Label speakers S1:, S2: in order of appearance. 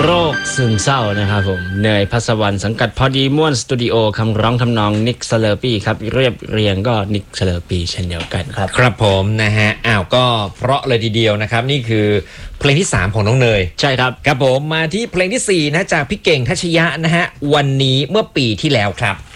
S1: โรคซึมเศร้านะครับผมเนยพัสวรรณสังกัดพอดีม่วนสตูดิโอคำร้องทำนองนิกสเลอร์ปี้ครับเรียบเรียงก็นิกสเลอร์ปี้เช่นเดียวกันครับ
S2: ครับผมนะฮะก็เพราะเลยทีเดียวนะครับนี่คือเพลงที่3ของน้องเนย
S1: ใช่ครับ
S2: ครับผมมาที่เพลงที่4นะจากพี่เก่งทัชยะนะฮะวันนี้เมื่อปีที่แล้วครับ